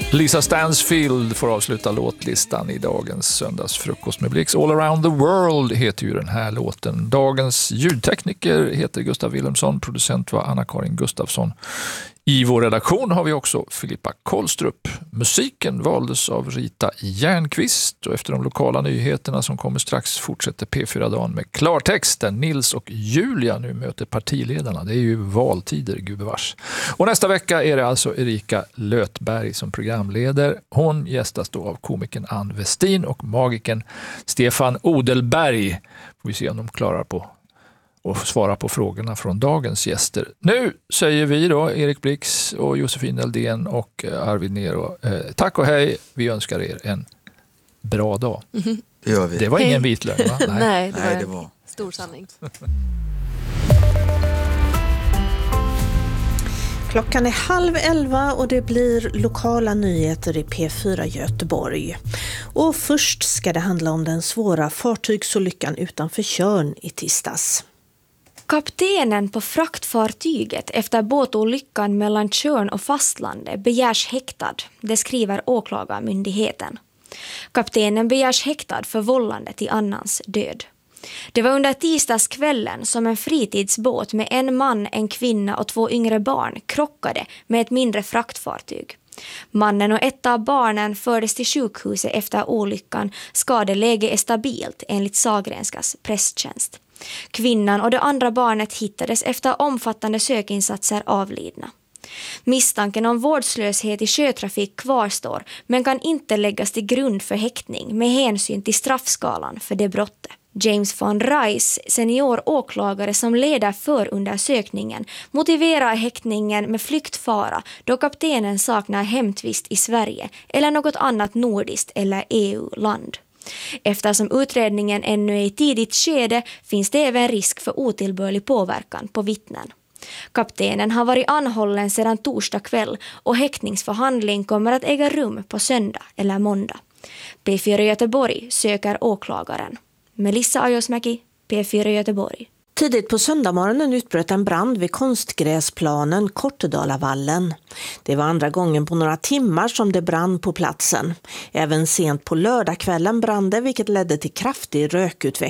Lisa Stansfield får avsluta låtlistan i dagens söndagsfrukost med Blix. All around the world heter ju den här låten. Dagens ljudtekniker heter Gustav Wilhelmsson, producent var Anna-Karin Gustafsson. I vår redaktion har vi också Filippa Kollstrup. Musiken valdes av Rita Järnqvist och efter de lokala nyheterna som kommer strax fortsätter P4-dagen med klartext där Nils och Julia nu möter partiledarna. Det är ju valtider, gubevars. Och nästa vecka är det alltså Erika Lötberg som programleder. Hon gästas då av komikern Ann Westin och magikern Stefan Odelberg. Får vi se om de klarar på och svara på frågorna från dagens gäster. Nu säger vi då, Erik Blix och Josefin Eldén och Arvid Nero, tack och hej. Vi önskar er en bra dag. Det gör vi. Det var ingen vitlön, va? Nej, det var stor sanning. Klockan är 10:30 och det blir lokala nyheter i P4 Göteborg. Och först ska det handla om den svåra fartygsolyckan utanför Tjörn i tisdags. Kaptenen på fraktfartyget efter båtolyckan mellan Tjörn och fastlandet begärs häktad, det skriver åklagarmyndigheten. Kaptenen begärs häktad för vållande till annans död. Det var under tisdagskvällen som en fritidsbåt med en man, en kvinna och 2 yngre barn krockade med ett mindre fraktfartyg. Mannen och ett av barnen fördes till sjukhuset efter olyckan. Skadeläge är stabilt enligt Sagrenskas presstjänst. Kvinnan och det andra barnet hittades efter omfattande sökinsatser avlidna. Misstanken om vårdslöshet i sjötrafik kvarstår men kan inte läggas till grund för häktning med hänsyn till straffskalan för det brottet. James von Rice, senior åklagare som leder förundersökningen, motiverar häktningen med flyktfara då kaptenen saknar hemtvist i Sverige eller något annat nordiskt eller EU-land. Eftersom utredningen ännu är i tidigt skede finns det även risk för otillbörlig påverkan på vittnen. Kaptenen har varit anhållen sedan torsdag kväll och häktningsförhandling kommer att äga rum på söndag eller måndag. P4 Göteborg söker åklagaren. Melissa Ajosmäki, P4 Göteborg. Tidigt på söndagmorgonen utbröt en brand vid konstgräsplanen Kortedalavallen. Det var andra gången på några timmar som det brann på platsen. Även sent på lördagskvällen brann det, vilket ledde till kraftig rökutveckling.